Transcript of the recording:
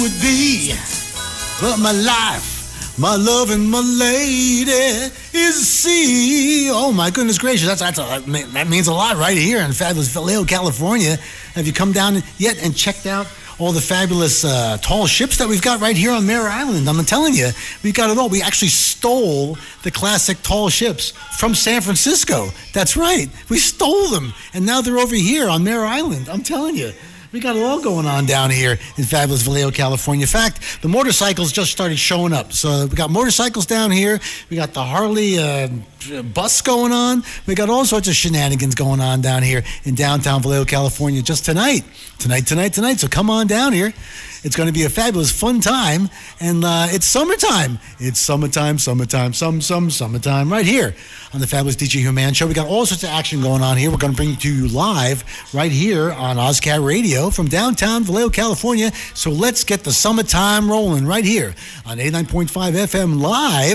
would be, but my life, my love, and my lady is the sea. Oh my goodness gracious, that means a lot right here in fabulous Vallejo, California. Have you come down yet and checked out all the fabulous tall ships that we've got right here on Mare Island? I'm telling you, we've got it all. We actually stole the classic tall ships from San Francisco. That's right, we stole them, and now they're over here on Mare Island. I'm telling you. We got it all going on down here in fabulous Vallejo, California. In fact, the motorcycles just started showing up. So we got motorcycles down here. We got the Harley bus going on. We got all sorts of shenanigans going on down here in downtown Vallejo, California just tonight. Tonight. So come on down here. It's going to be a fabulous, fun time. And it's summertime. It's summertime right here on the Fabulous DJ Human Show. We got all sorts of action going on here. We're going to bring it to you live right here on OzCat Radio from downtown Vallejo, California. So let's get the summertime rolling right here on 89.5 FM live